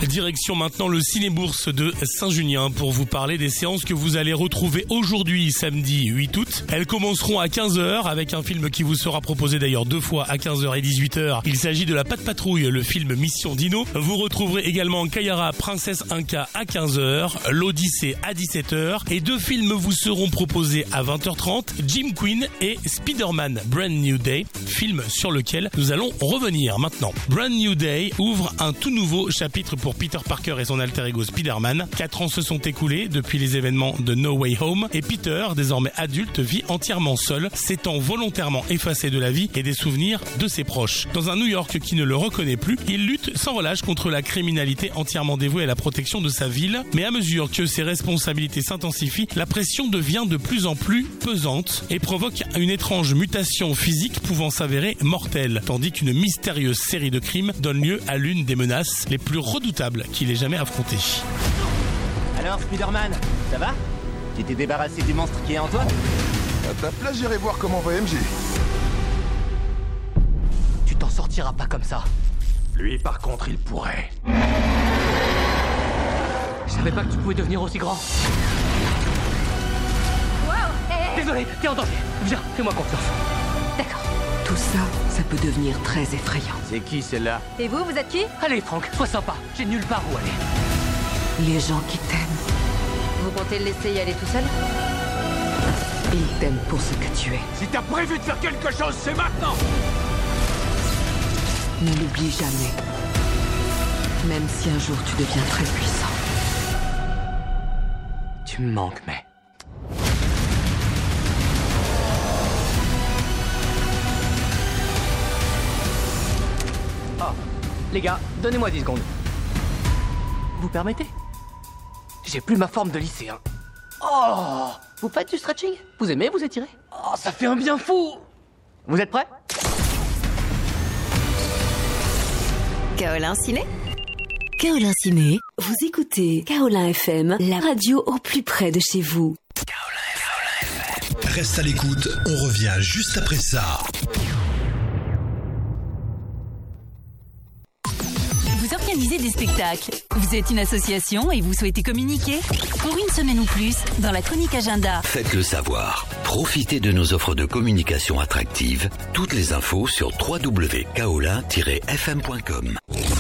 Direction maintenant le Ciné-Bourse de Saint-Junien pour vous parler des séances que vous allez retrouver aujourd'hui, samedi 8 août. Elles commenceront à 15h avec un film qui vous sera proposé d'ailleurs 2 fois à 15h et 18h. Il s'agit de La Patte Patrouille, le film Mission Dino. Vous retrouverez également Kayara, Princesse Inca à 15h, L'Odyssée à 17h et 2 films vous seront proposés à 20h30, Jim Queen et Spider-Man Brand New Day, film sur lequel nous allons revenir maintenant. Brand New Day ouvre un tout nouveau chapitre pour Peter Parker et son alter ego Spider-Man. 4 ans se sont écoulés depuis les événements de No Way Home et Peter, désormais adulte, vit entièrement seul, s'étant volontairement effacé de la vie et des souvenirs de ses proches. Dans un New York qui ne le reconnaît plus, il lutte sans relâche contre la criminalité entièrement dévouée à la protection de sa ville. Mais à mesure que ses responsabilités s'intensifient, la pression devient de plus en plus pesante et provoque une étrange mutation physique pouvant s'avérer mortelle, tandis qu'une mystérieuse série de crimes donne lieu à l'une des menaces les plus redoutables qu'il ait jamais affrontées. Alors, Spider-Man, ça va? Tu t'es débarrassé du monstre qui est en toi? À ta place, j'irai voir comment va MJ. Tu t'en sortiras pas comme ça. Lui, par contre, il pourrait. Je savais pas que tu pouvais devenir aussi grand. Wow. Désolé, t'es en danger. Viens, fais-moi confiance. D'accord. Tout ça, ça peut devenir très effrayant. C'est qui celle-là? Et vous êtes qui? Allez, Franck, sois sympa. J'ai nulle part où aller. Les gens qui t'aiment, Vous comptez le laisser y aller tout seul? ils t'aiment pour ce que tu es. Si t'as prévu de faire quelque chose, c'est maintenant! Ne l'oublie jamais. Même si un jour tu deviens très puissant. Tu me manques, mais... Oh, les gars, donnez-moi 10 secondes. Vous permettez? J'ai plus ma forme de lycéen. Oh! Vous faites du stretching? Vous aimez vous étirer? Oh, ça fait un bien fou! Vous êtes prêts? Kaolin Ciné? Kaolin Ciné, vous écoutez Kaolin FM, la radio au plus près de chez vous. Reste à l'écoute, on revient juste après ça. Vous organisez des spectacles, vous êtes une association et vous souhaitez communiquer? Pour une semaine ou plus, dans la chronique agenda. Faites-le savoir. Profitez de nos offres de communication attractives. Toutes les infos sur www.kaolin-fm.com.